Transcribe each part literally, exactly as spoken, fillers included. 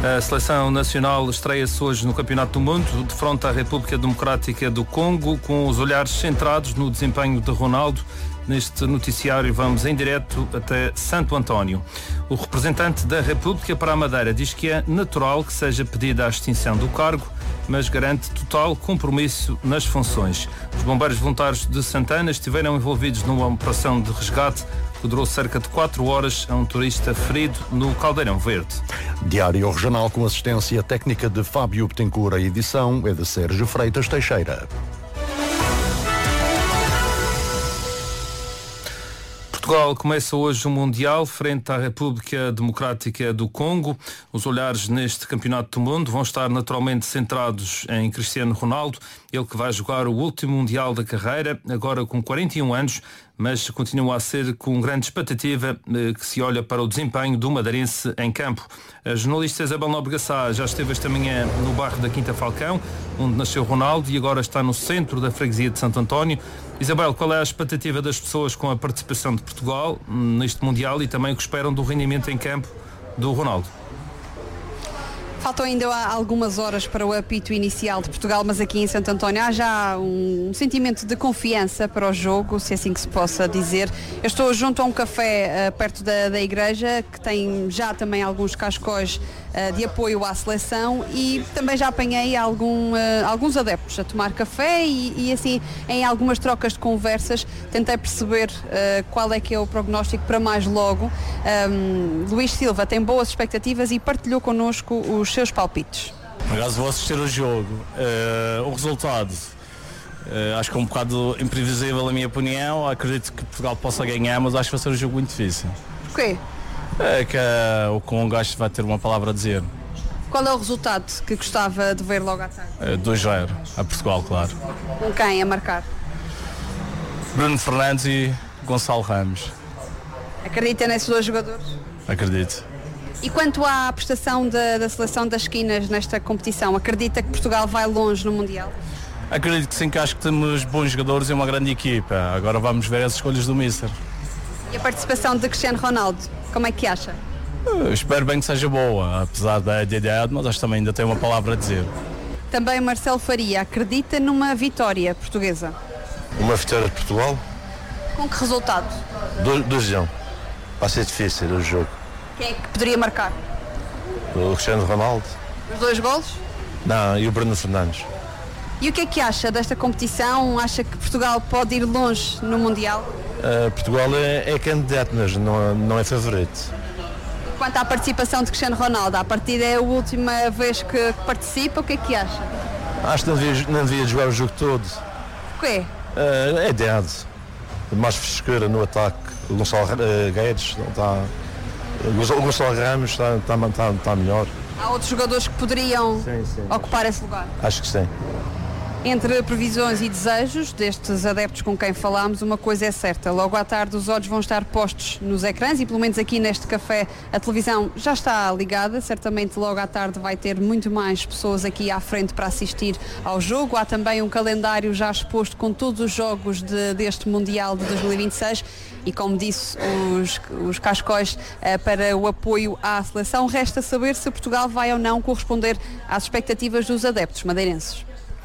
A seleção nacional estreia-se hoje no Campeonato do Mundo, defronta a República Democrática do Congo, com os olhares centrados no desempenho de Ronaldo. Neste noticiário vamos em direto até Santo António. O representante da República para a Madeira diz que é natural que seja pedida a extinção do cargo, mas garante total compromisso nas funções. Os bombeiros voluntários de Santana estiveram envolvidos numa operação de resgate que durou cerca de quatro horas a um turista ferido no Caldeirão Verde. Diário Regional com assistência técnica de Fábio Betancourt. A edição é de Sérgio Freitas Teixeira. Portugal começa hoje o Mundial frente à República Democrática do Congo. Os olhares neste Campeonato do Mundo vão estar naturalmente centrados em Cristiano Ronaldo, ele que vai jogar o último Mundial da carreira, agora com quarenta e um anos, mas continua a ser com grande expectativa que se olha para o desempenho do madeirense em campo. A jornalista Isabel Nóbrega Sá já esteve esta manhã no bairro da Quinta Falcão, onde nasceu Ronaldo, e agora está no centro da freguesia de Santo António. Isabel, qual é a expectativa das pessoas com a participação de Portugal neste Mundial e também o que esperam do rendimento em campo do Ronaldo? Faltam ainda algumas horas para o apito inicial de Portugal, mas aqui em Santo António há já um sentimento de confiança para o jogo, se assim que se possa dizer. Eu estou junto a um café uh, perto da, da igreja, que tem já também alguns cascóis uh, de apoio à seleção, e também já apanhei algum, uh, alguns adeptos a tomar café e, e assim, em algumas trocas de conversas, tentei perceber uh, qual é que é o prognóstico para mais logo. Um, Luís Silva tem boas expectativas e partilhou connosco os seus palpites. Por acaso vou assistir o jogo. Uh, o resultado uh, acho que é um bocado imprevisível, na minha opinião. Acredito que Portugal possa ganhar, mas acho que vai ser um jogo muito difícil. Porquê? É que uh, o Congo acho que vai ter uma palavra a dizer. Qual é o resultado que gostava de ver logo à tarde? Uh, dois a zero a Portugal, claro. Com quem a marcar? Bruno Fernandes e Gonçalo Ramos. Acredita nesses dois jogadores? Acredito. E quanto à prestação da, da seleção das esquinas nesta competição, acredita que Portugal vai longe no Mundial? Acredito que sim, que acho que temos bons jogadores e uma grande equipa. Agora vamos ver as escolhas do Mister. E a participação de Cristiano Ronaldo, como é que acha? Eu espero bem que seja boa, apesar da idade, mas acho que também ainda tem uma palavra a dizer. Também Marcelo Faria acredita numa vitória portuguesa. Uma vitória de Portugal? Com que resultado? dois a um. Vai ser difícil o jogo. Quem é que poderia marcar? O Cristiano Ronaldo. Os dois golos? Não, e o Bruno Fernandes. E o que é que acha desta competição? Acha que Portugal pode ir longe no Mundial? Uh, Portugal é, é candidato, mas não, não é favorito. Quanto à participação de Cristiano Ronaldo, a partida é a última vez que participa, o que é que acha? Acho que não devia, não devia jogar o jogo todo. Porquê? Uh, é idade. Mais frescura no ataque. O Gonçalo uh, Guedes está... O Gonçalo Ramos está, está, está, está melhor. Há outros jogadores que poderiam sim, sim, ocupar esse lugar? Acho que sim. Entre previsões e desejos destes adeptos com quem falámos, uma coisa é certa. Logo à tarde os olhos vão estar postos nos ecrãs e pelo menos aqui neste café a televisão já está ligada. Certamente logo à tarde vai ter muito mais pessoas aqui à frente para assistir ao jogo. Há também um calendário já exposto com todos os jogos de, deste Mundial de dois mil e vinte e seis. E como disse, os, os cascóis eh, para o apoio à seleção. Resta saber se Portugal vai ou não corresponder às expectativas dos adeptos madeirenses.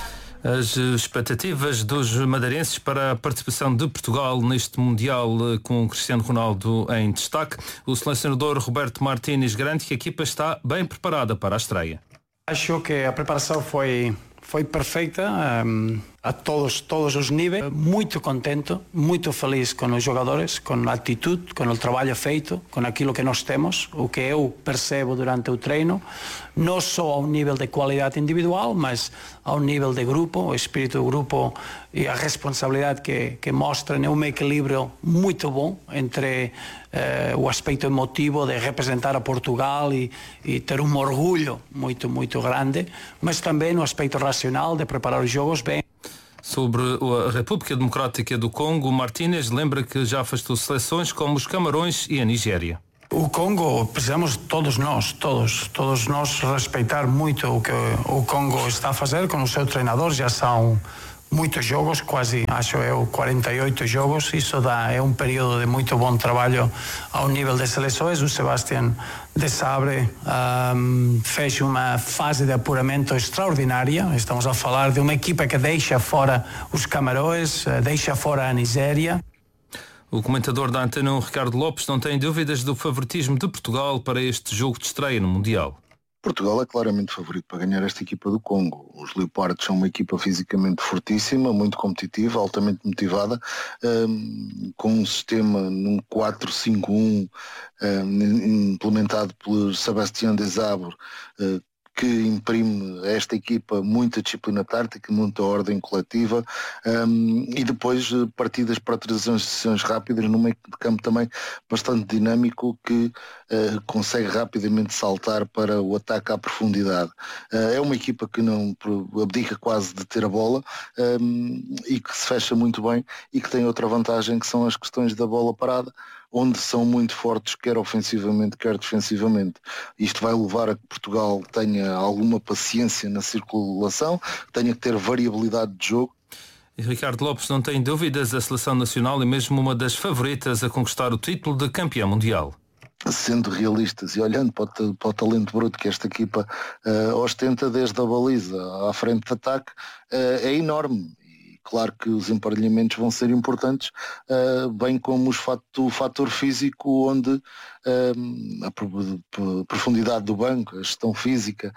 As expectativas dos madeirenses para a participação de Portugal neste Mundial com Cristiano Ronaldo em destaque. O selecionador Roberto Martínez garante que a equipa está bem preparada para a estreia. Acho que a preparação foi, foi perfeita um, a todos, todos os níveis. Muito contente, muito feliz com os jogadores, com a atitude, com o trabalho feito, com aquilo que nós temos, o que eu percebo durante o treino, não só ao nível de qualidade individual, mas ao nível de grupo, o espírito do grupo e a responsabilidade que, que mostram é um equilíbrio muito bom entre eh, o aspecto emotivo de representar a Portugal e, e ter um orgulho muito, muito grande, mas também no aspecto racional de preparar os jogos bem. Sobre a República Democrática do Congo, Martínez lembra que já afastou seleções como os Camarões e a Nigéria. O Congo, precisamos todos nós, todos, todos nós respeitar muito o que o Congo está a fazer com o seu treinador. Já são muitos jogos, quase, acho eu, quarenta e oito jogos. Isso dá, é um período de muito bom trabalho ao nível das seleções. O Sebastián de Sabre um, fez uma fase de apuramento extraordinária. Estamos a falar de uma equipa que deixa fora os Camarões, deixa fora a Nigéria. O comentador da Antena um, Ricardo Lopes, não tem dúvidas do favoritismo de Portugal para este jogo de estreia no Mundial. Portugal é claramente favorito para ganhar esta equipa do Congo. Os Leopardos são uma equipa fisicamente fortíssima, muito competitiva, altamente motivada, um, com um sistema num quatro cinco um um, implementado pelo Sebastián de Sabre, uh, que imprime a esta equipa muita disciplina tática, muita ordem coletiva, um, e depois partidas para transições rápidas no meio de campo também bastante dinâmico, que uh, consegue rapidamente saltar para o ataque à profundidade. Uh, é uma equipa que não abdica quase de ter a bola, um, e que se fecha muito bem, e que tem outra vantagem, que são as questões da bola parada, onde são muito fortes, quer ofensivamente, quer defensivamente. Isto vai levar a que Portugal tenha alguma paciência na circulação, tenha que ter variabilidade de jogo. E Ricardo Lopes, não tem dúvidas, a seleção nacional é mesmo uma das favoritas a conquistar o título de campeão mundial. Sendo realistas e olhando para o, para o talento bruto que esta equipa uh, ostenta desde a baliza à frente de ataque, uh, é enorme. Claro que os emparelhamentos vão ser importantes, uh, bem como os fato, o fator físico, onde uh, a profundidade do banco, a gestão física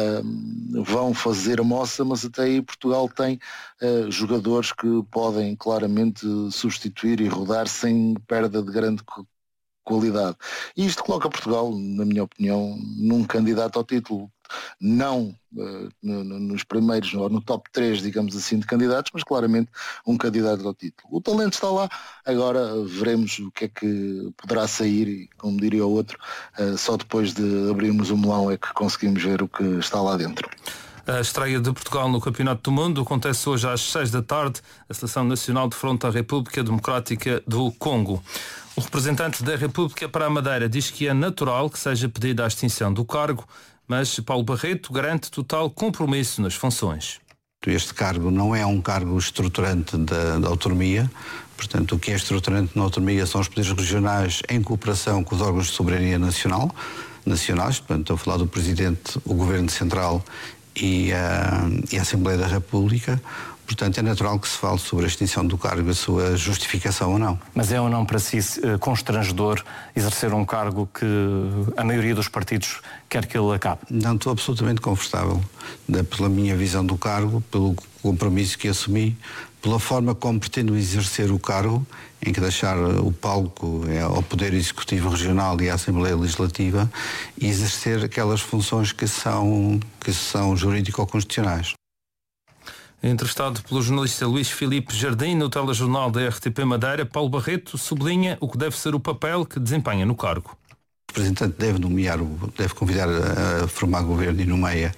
uh, vão fazer a moça, mas até aí Portugal tem uh, jogadores que podem claramente substituir e rodar sem perda de grande qualidade. E isto coloca Portugal, na minha opinião, num candidato ao título. Não uh, no, no, nos primeiros, ou no top três, digamos assim, de candidatos, mas claramente um candidato ao título. O talento está lá, agora veremos o que é que poderá sair, e como diria o outro, uh, só depois de abrirmos o melão é que conseguimos ver o que está lá dentro. A estreia de Portugal no Campeonato do Mundo acontece hoje às seis da tarde. A Seleção Nacional defronta a República Democrática do Congo. O representante da República para a Madeira diz que é natural que seja pedida a extinção do cargo, mas Paulo Barreto garante total compromisso nas funções. Este cargo não é um cargo estruturante da, da autonomia, portanto o que é estruturante na autonomia são os poderes regionais em cooperação com os órgãos de soberania nacional, nacionais, portanto estou a falar do Presidente, o Governo Central e a, e a Assembleia da República. Portanto, é natural que se fale sobre a extinção do cargo, a sua justificação ou não. Mas é ou não para si constrangedor exercer um cargo que a maioria dos partidos quer que ele acabe? Não, estou absolutamente confortável pela minha visão do cargo, pelo compromisso que assumi, pela forma como pretendo exercer o cargo, em que deixar o palco ao Poder Executivo Regional e à Assembleia Legislativa e exercer aquelas funções que são, que são jurídico-constitucionais. Entrevistado pelo jornalista Luís Filipe Jardim no telejornal da R T P Madeira, Paulo Barreto sublinha o que deve ser o papel que desempenha no cargo. O representante deve nomear, deve convidar a formar governo e nomeia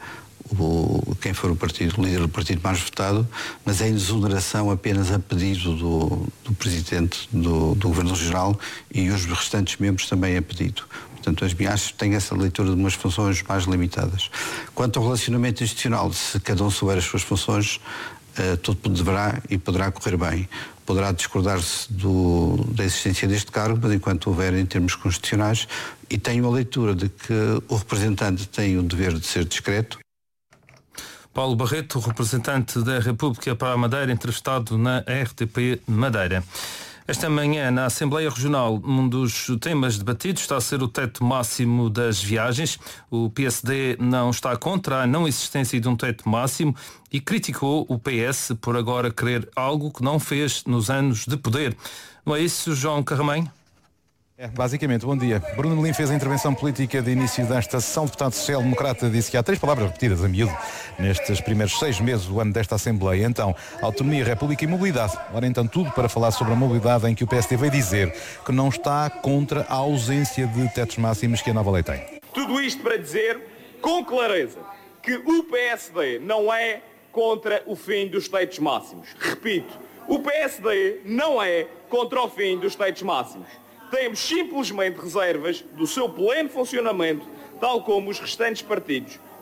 o, quem for o partido, o líder do partido mais votado, mas é exoneração apenas a pedido do, do presidente do, do Governo Regional e os restantes membros também a pedido. Portanto, as minhas têm essa leitura de umas funções mais limitadas. Quanto ao relacionamento institucional, se cada um souber as suas funções, uh, tudo deverá e poderá correr bem. Poderá discordar-se do, da existência deste cargo, mas enquanto houver em termos constitucionais, e tenho a leitura de que o representante tem o dever de ser discreto. Paulo Barreto, representante da República para a Madeira, entrevistado na R T P Madeira. Esta manhã, na Assembleia Regional, um dos temas debatidos está a ser o teto máximo das viagens. O P S D não está contra a não existência de um teto máximo e criticou o P S por agora querer algo que não fez nos anos de poder. Não é isso, João Carramanho? É, basicamente, bom dia. Bruno Melim fez a intervenção política de início desta sessão. O deputado social-democrata disse que há três palavras repetidas a miúdo nestes primeiros seis meses do ano desta Assembleia. Então, autonomia, república e mobilidade. Ora, então, tudo para falar sobre a mobilidade, em que o P S D veio dizer que não está contra a ausência de tetos máximos que a nova lei tem. Tudo isto para dizer, com clareza, que o P S D não é contra o fim dos tetos máximos. Repito, o P S D não é contra o fim dos tetos máximos. Temos simplesmente reservas do seu pleno funcionamento, tal como os restantes partidos.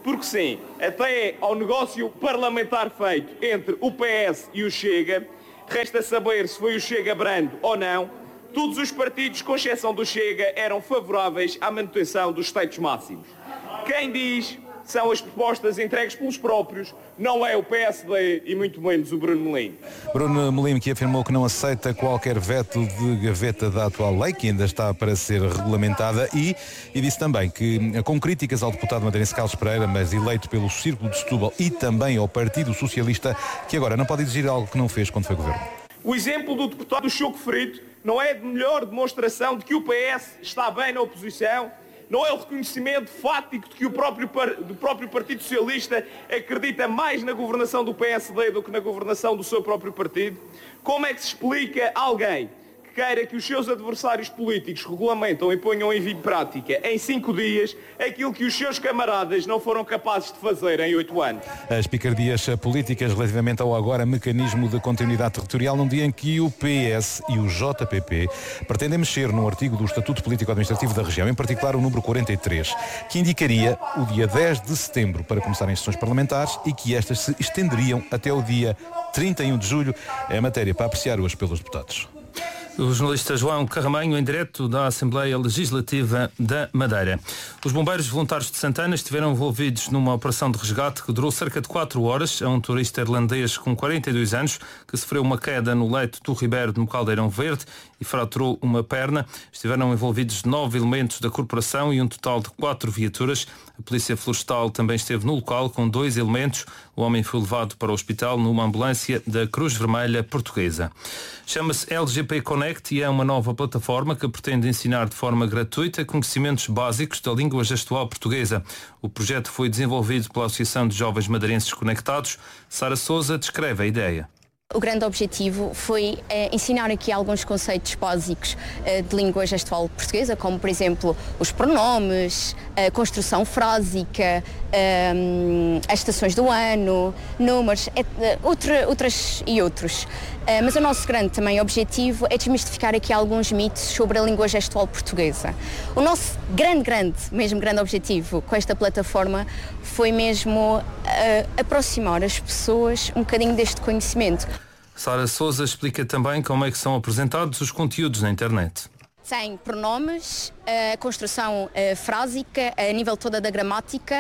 porque sim, até ao negócio parlamentar feito entre o P S e o Chega, resta saber se foi o Chega brando ou não, todos os partidos, com exceção do Chega, eram favoráveis à manutenção dos tetos máximos. Quem diz são as propostas entregues pelos próprios, não é o P S D e muito menos o Bruno Melim. Bruno Melim, que afirmou que não aceita qualquer veto de gaveta da atual lei, que ainda está para ser regulamentada, e, e disse também que, com críticas ao deputado madeirense Carlos Pereira, mas eleito pelo Círculo de Setúbal e também ao Partido Socialista, que agora não pode exigir algo que não fez quando foi governo. O exemplo do deputado Choco Frito não é de melhor demonstração de que o P S está bem na oposição? Não é o reconhecimento fático de que o próprio, do próprio Partido Socialista acredita mais na governação do P S D do que na governação do seu próprio partido? Como é que se explica a alguém que queira que os seus adversários políticos regulamentam e ponham em prática em cinco dias aquilo que os seus camaradas não foram capazes de fazer em oito anos? As picardias políticas relativamente ao agora mecanismo de continuidade territorial, num dia em que o P S e o J P P pretendem mexer num artigo do Estatuto Político-Administrativo da região, em particular o número quarenta e três, que indicaria o dia dez de setembro para começarem as sessões parlamentares e que estas se estenderiam até o dia trinta e um de julho. É matéria para apreciar hoje pelos deputados. O jornalista João Carramanho, em direto da Assembleia Legislativa da Madeira. Os bombeiros voluntários de Santana estiveram envolvidos numa operação de resgate que durou cerca de quatro horas a um turista irlandês com quarenta e dois anos que sofreu uma queda no leito do Ribeiro no Caldeirão Verde e fraturou uma perna. Estiveram envolvidos nove elementos da corporação e um total de quatro viaturas. A Polícia Florestal também esteve no local com dois elementos. O homem foi levado para o hospital numa ambulância da Cruz Vermelha Portuguesa. Chama-se L G P Connect e é uma nova plataforma que pretende ensinar de forma gratuita conhecimentos básicos da língua gestual portuguesa. O projeto foi desenvolvido pela Associação de Jovens Madeirenses Conectados. Sara Sousa descreve a ideia. O grande objetivo foi eh, ensinar aqui alguns conceitos básicos eh, de língua gestual portuguesa, como por exemplo os pronomes, a construção frásica, eh, as estações do ano, números, et, outra, outras e outros. Eh, mas o nosso grande também objetivo é desmistificar aqui alguns mitos sobre a língua gestual portuguesa. O nosso grande, grande, mesmo grande objetivo com esta plataforma foi mesmo eh, aproximar as pessoas um bocadinho deste conhecimento. Sara Sousa explica também como é que são apresentados os conteúdos na internet. Tem pronomes, a construção uh, frásica, a nível toda da gramática,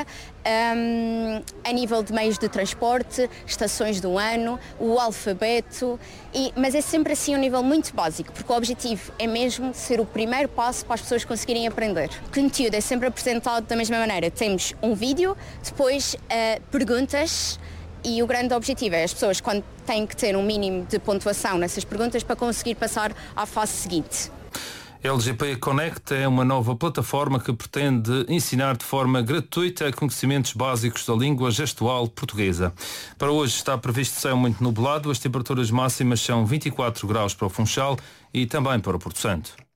um, a nível de meios de transporte, estações do ano, o alfabeto, e, mas é sempre assim um nível muito básico, porque o objetivo é mesmo ser o primeiro passo para as pessoas conseguirem aprender. O conteúdo é sempre apresentado da mesma maneira. Temos um vídeo, depois uh, perguntas, e o grande objetivo é as pessoas, quando têm que ter um mínimo de pontuação nessas perguntas, para conseguir passar à fase seguinte. L G P Connect é uma nova plataforma que pretende ensinar de forma gratuita conhecimentos básicos da língua gestual portuguesa. Para hoje está previsto céu muito nublado, as temperaturas máximas são vinte e quatro graus para o Funchal e também para o Porto Santo.